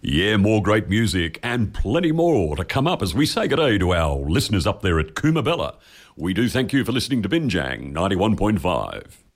Yeah, more great music and plenty more to come up as we say good day to our listeners up there at Coomabella. We do thank you for listening to Binjang 91.5.